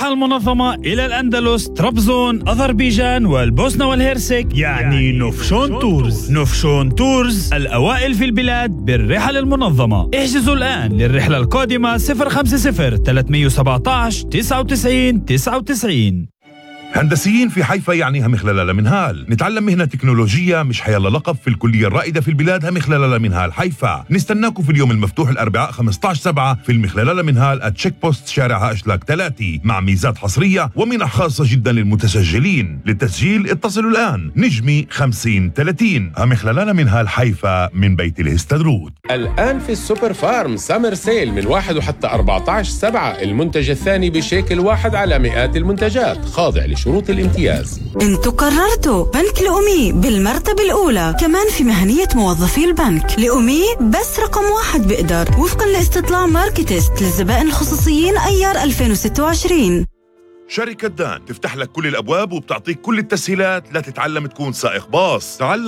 الرحلة المنظمة إلى الأندلس، طرابزون، أذربيجان والبوسنة والهرسك، يعني نوفشون تورز. نوفشون تورز الأوائل في البلاد بالرحلة المنظمة. احجزوا الآن للرحلة القادمة 050 317 99 99. هندسيين في حيفا يعني همخلالة لمنهال. نتعلم مهنة تكنولوجية مش حيلا لقب في الكلية الرائدة في البلاد همخلالة لمنهال حيفا. نستناكم في اليوم المفتوح الأربعاء 15/7 في المخلالة لمنهال @تشيك بوست شارع هاشلاك 3 مع ميزات حصرية ومنح خاصة جدا للمتسجلين. للتسجيل اتصلوا الآن نجمي 5030. همخلالة لمنهال حيفا من بيت الهستدرود. الآن في السوبر فارم سامر سيل من 1 وحتى 14/7. المنتج الثاني بشيكل واحد على مئات المنتجات، خاضع شروط الامتياز. انتوا قررتوا بنك الأمي بالمرتبة الأولى، كمان في مهنية موظفي البنك. الأمي بس رقم 1 بقدر وفقا لاستطلاع ماركتست للزبائن الخصوصيين أيار 2026. شركة دان تفتح لك كل الأبواب وبتعطيك كل التسهيلات لتتعلم تكون سائق باص. تعلم